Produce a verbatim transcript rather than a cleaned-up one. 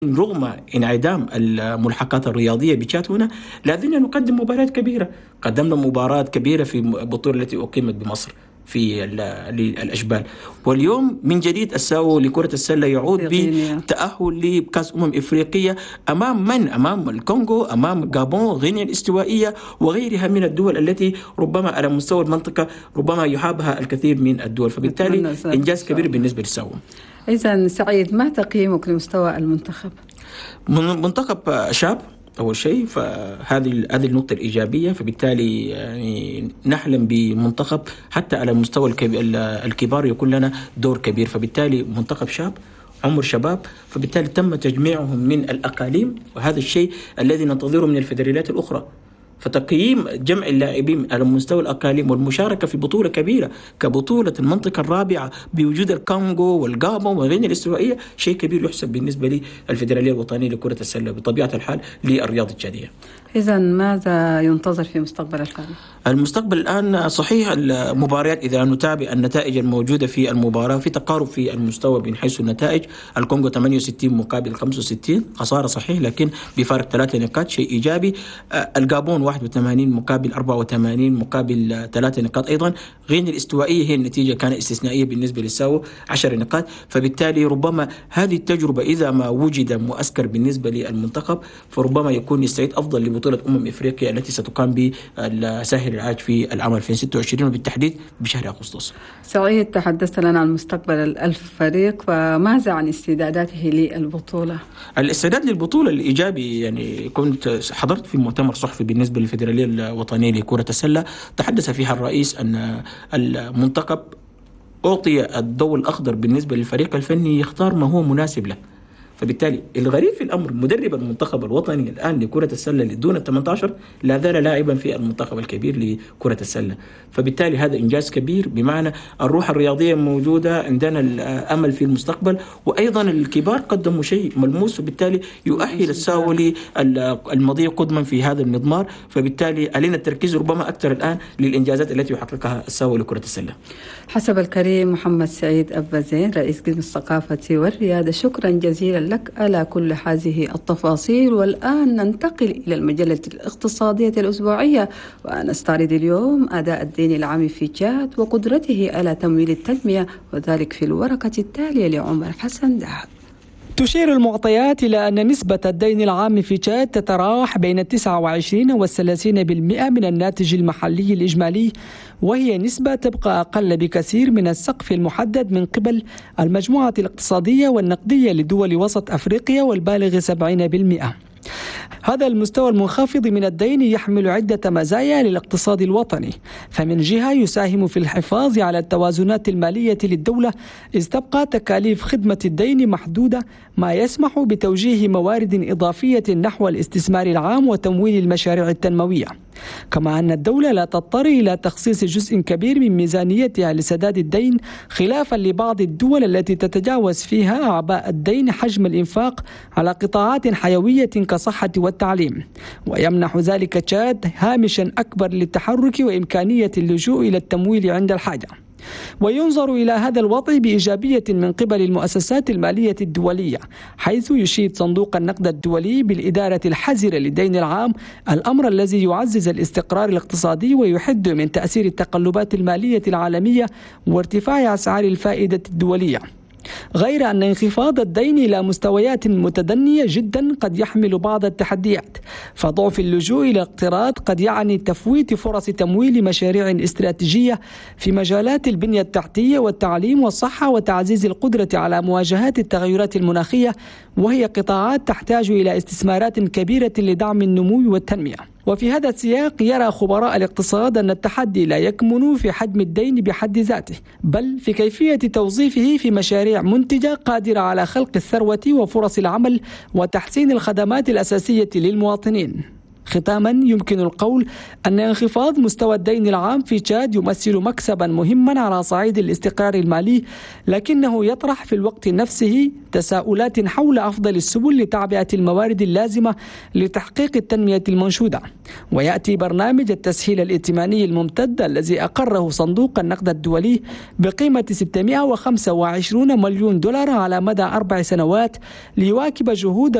رغم انعدام الملحقات الرياضية بشات هنا، لازلنا نقدم مباريات كبيرة. قدمنا مباراة كبيرة في البطولة التي أقيمت بمصر في الأشبال، واليوم من جديد الساو لكرة السلة يعود بتأهل لكأس أمم إفريقية أمام من؟ أمام الكونغو، أمام غابون، غينيا الاستوائية وغيرها من الدول التي ربما على مستوى المنطقة ربما يحابها الكثير من الدول، فبالتالي إنجاز كبير بالنسبة للساو. إذن سعيد، ما تقييمك لمستوى المنتخب؟ منتخب شاب أول شيء، فهذه هذه النقطة الإيجابية، فبالتالي يعني نحلم بمنتخب حتى على مستوى الكبار يكون لنا دور كبير. فبالتالي منتخب شاب، عمر شباب، فبالتالي تم تجميعهم من الأقاليم، وهذا الشيء الذي ننتظره من الفدراليات الأخرى. فتقييم جمع اللاعبين على مستوى الأقاليم والمشاركة في بطولة كبيرة كبطولة المنطقة الرابعة بوجود الكونغو والغابون وغينيا الاستوائية شيء كبير يحسب بالنسبة للفدرالية الوطنية لكرة السلة بطبيعة الحال للرياضة الجادية. إذن ماذا ينتظر في مستقبل القادم؟ المستقبل الآن صحيح المباريات إذا نتابع النتائج الموجودة في المباراة في تقارب في المستوى من حيث النتائج. الكونغو ثمانية وستين مقابل خمسة وستين، خسارة صحيح لكن بفارق ثلاثة نقاط، شيء إيجابي. الغابون واحد وثمانين مقابل أربعة وثمانين مقابل ثلاثة نقاط أيضا. غينيا الاستوائية هي النتيجة كانت استثنائية بالنسبة للساو عشر نقاط. فبالتالي ربما هذه التجربة إذا ما وجد مؤسكر بالنسبة للمنتخب فربما يكون يستعيد أفضل لبطولة أمم إفريقيا التي ستقام بالساحل العاج في العام ألفين وستة وعشرين وبالتحديد بشهر أغسطس. سعيد، تحدثت لنا عن مستقبل الألف فريق، فماذا عن استعداداته للبطولة؟ الاستعداد للبطولة الإيجابي، يعني كنت حضرت في مؤتمر صحفي بالنسبة للفدرالية الوطنية لكرة السلة تحدث فيها الرئيس أن المنتخب أعطي الضوء الأخضر بالنسبة للفريق الفني يختار ما هو مناسب له. فبالتالي الغريب في الأمر مدرب المنتخب الوطني الآن لكرة السلة دون الثمانية عشر لا زال لاعبا في المنتخب الكبير لكرة السلة. فبالتالي هذا إنجاز كبير، بمعنى الروح الرياضية موجودة عندنا، الأمل في المستقبل، وأيضا الكبار قدموا شيء ملموس، وبالتالي يؤهل الساو للمضي قدما في هذا المضمار. فبالتالي علينا التركيز ربما أكثر الآن للإنجازات التي يحققها الساو لكرة السلة. حسب الكريم محمد سعيد أبازين رئيس قسم الثقافة والريادة، شكرا جزيلا لك على كل هذه التفاصيل. والآن ننتقل إلى المجلة الاقتصادية الأسبوعية، ونستعرض اليوم أداء الدين العام في تشاد وقدرته على تمويل التنمية، وذلك في الورقة التالية لعمر حسن دهب. تشير المعطيات إلى أن نسبة الدين العام في تشاد تتراوح بين تسعة وعشرين والثلاثين بالمئة من الناتج المحلي الإجمالي، وهي نسبة تبقى أقل بكثير من السقف المحدد من قبل المجموعة الاقتصادية والنقدية لدول وسط أفريقيا والبالغ سبعين بالمئة. هذا المستوى المنخفض من الدين يحمل عدة مزايا للاقتصاد الوطني، فمن جهة يساهم في الحفاظ على التوازنات المالية للدولة، إذ تبقى تكاليف خدمة الدين محدودة، ما يسمح بتوجيه موارد إضافية نحو الاستثمار العام وتمويل المشاريع التنموية. كما أن الدولة لا تضطر إلى تخصيص جزء كبير من ميزانيتها لسداد الدين، خلافا لبعض الدول التي تتجاوز فيها أعباء الدين حجم الإنفاق على قطاعات حيوية كالصحة والتعليم، ويمنح ذلك تشاد هامشا أكبر للتحرك وإمكانية اللجوء إلى التمويل عند الحاجة. وينظر إلى هذا الوضع بإيجابية من قبل المؤسسات المالية الدولية، حيث يشيد صندوق النقد الدولي بالإدارة الحذرة للدين العام، الأمر الذي يعزز الاستقرار الاقتصادي ويحد من تأثير التقلبات المالية العالمية وارتفاع أسعار الفائدة الدولية. غير أن انخفاض الدين إلى مستويات متدنية جدا قد يحمل بعض التحديات، فضعف اللجوء إلى الاقتراض قد يعني تفويت فرص تمويل مشاريع استراتيجية في مجالات البنية التحتية والتعليم والصحة وتعزيز القدرة على مواجهة التغيرات المناخية، وهي قطاعات تحتاج إلى استثمارات كبيرة لدعم النمو والتنمية. وفي هذا السياق يرى خبراء الاقتصاد أن التحدي لا يكمن في حجم الدين بحد ذاته، بل في كيفية توظيفه في مشاريع منتجة قادرة على خلق الثروة وفرص العمل وتحسين الخدمات الأساسية للمواطنين. ختاما، يمكن القول أن انخفاض مستوى الدين العام في تشاد يمثل مكسبا مهما على صعيد الاستقرار المالي، لكنه يطرح في الوقت نفسه تساؤلات حول أفضل السبل لتعبئة الموارد اللازمة لتحقيق التنمية المنشودة. ويأتي برنامج التسهيل الائتماني الممتد الذي أقره صندوق النقد الدولي بقيمة ستمائة وخمسة وعشرين مليون دولار على مدى أربع سنوات ليواكب جهود